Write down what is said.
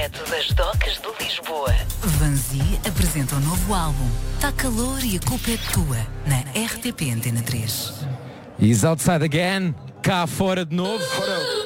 direto das docas de Lisboa. Vanzi apresenta um novo álbum. Tá calor e a culpa é tua, na RTP Antena 3. He's outside again, cá fora de novo.